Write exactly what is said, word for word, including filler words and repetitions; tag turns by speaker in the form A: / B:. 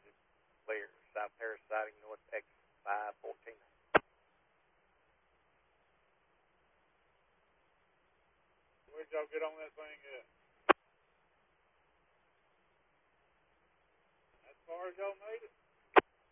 A: is clear. South Harris Siding, north exit five fourteen.
B: Where'd y'all get on that thing at? As far as y'all made it?